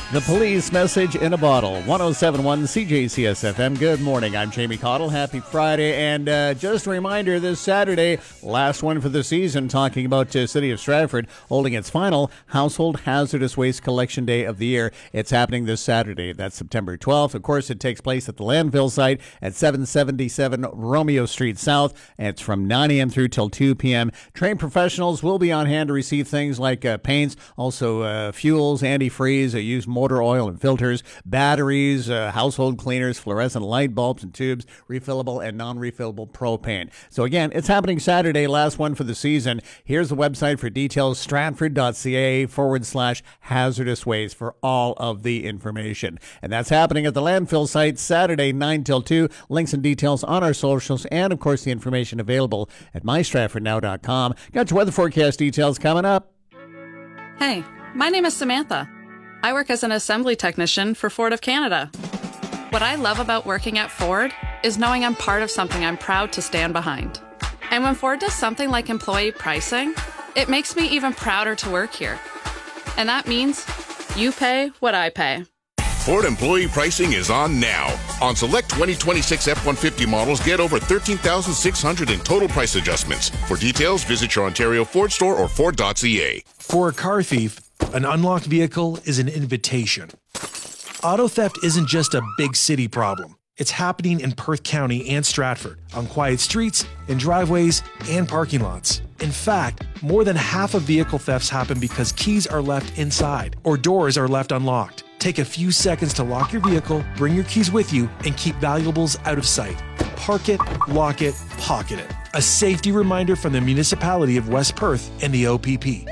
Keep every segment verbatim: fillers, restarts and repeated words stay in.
The Police Message in a Bottle, one oh seven point one C J C S F M. Good morning, I'm Jamie Cottle. Happy Friday, and uh, just a reminder, this Saturday, last one for the season, talking about uh, City of Stratford holding its final Household Hazardous Waste Collection Day of the year. It's happening this Saturday. That's September twelfth. Of course, it takes place at the landfill site at seven seventy-seven Romeo Street South, and it's from nine a.m. through till two p.m. Trained professionals will be on hand to receive things like uh, paints, also uh, fuels, antifreeze, uh, used motor oil and filters, batteries, uh, household cleaners, fluorescent light bulbs and tubes, refillable and non-refillable propane. So again, it's happening Saturday, last one for the season. Here's the website for details, stratford.ca forward slash hazardous waste for all of the information. And that's happening at the landfill site Saturday, nine till two. Links and details on our socials, and of course the information available at my stratford now dot com. Got your weather forecast details coming up. Hey, my name is Samantha. I work as an assembly technician for Ford of Canada. What I love about working at Ford is knowing I'm part of something I'm proud to stand behind. And when Ford does something like employee pricing, it makes me even prouder to work here. And that means you pay what I pay. Ford employee pricing is on now. On select twenty twenty-six F one fifty models, get over thirteen thousand six hundred in total price adjustments. For details, visit your Ontario Ford store or Ford dot C A. For a car thief, an unlocked vehicle is an invitation. Auto theft isn't just a big city problem. It's happening in Perth County and Stratford, on quiet streets, in driveways, and parking lots. In fact, more than half of vehicle thefts happen because keys are left inside or doors are left unlocked. Take a few seconds to lock your vehicle, bring your keys with you, and keep valuables out of sight. Park it, lock it, pocket it. A safety reminder from the municipality of West Perth and the O P P.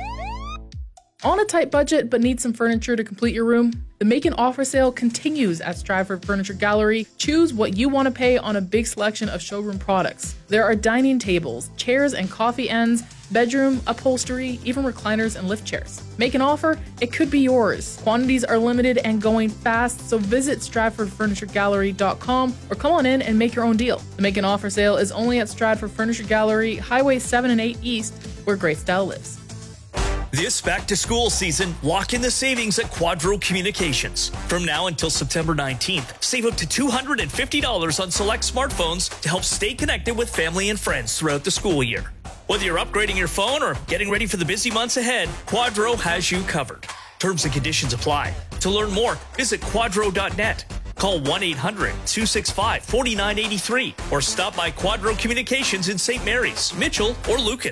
On a tight budget but need some furniture to complete your room? The Make an Offer sale continues at Stratford Furniture Gallery. Choose what you want to pay on a big selection of showroom products. There are dining tables, chairs and coffee ends, bedroom, upholstery, even recliners and lift chairs. Make an offer, it could be yours. Quantities are limited and going fast, so visit stratford furniture gallery dot com or come on in and make your own deal. The Make an Offer sale is only at Stratford Furniture Gallery, Highway seven and eight East, where great style lives. This back-to-school season, lock in the savings at Quadro Communications. From now until September nineteenth, save up to two hundred fifty dollars on select smartphones to help stay connected with family and friends throughout the school year. Whether you're upgrading your phone or getting ready for the busy months ahead, Quadro has you covered. Terms and conditions apply. To learn more, visit quadro dot net. Call one eight hundred two six five four nine eight three or stop by Quadro Communications in Saint Mary's, Mitchell, or Lucan.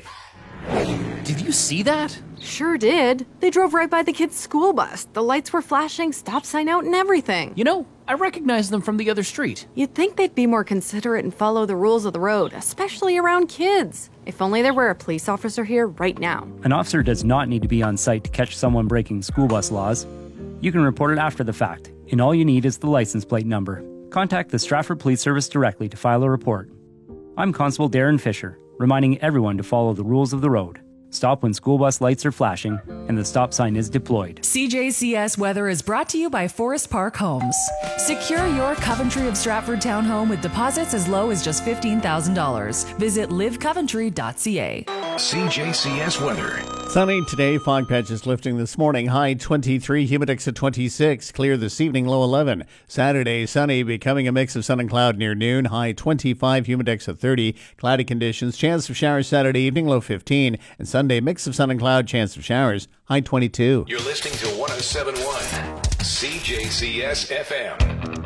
Did you see that? Sure did. They drove right by the kid's school bus. The lights were flashing, stop sign out, and everything. You know, I recognize them from the other street. You'd think they'd be more considerate and follow the rules of the road, especially around kids. If only there were a police officer here right now. An officer does not need to be on site to catch someone breaking school bus laws. You can report it after the fact, and all you need is the license plate number. Contact the Stratford Police Service directly to file a report. I'm Constable Darren Fisher, reminding everyone to follow the rules of the road. Stop when school bus lights are flashing and the stop sign is deployed. C J C S Weather is brought to you by Forest Park Homes. Secure your Coventry of Stratford townhome with deposits as low as just fifteen thousand dollars. Visit live coventry dot c a. C J C S Weather. Sunny today, fog patches lifting this morning, high twenty-three, humidex at twenty-six, clear this evening, low eleven. Saturday, sunny, becoming a mix of sun and cloud near noon, high twenty-five, humidex at thirty, cloudy conditions, chance of showers Saturday evening, low fifteen, and Sunday, mix of sun and cloud, chance of showers, high twenty-two. You're listening to one oh seven point one C J C S F M.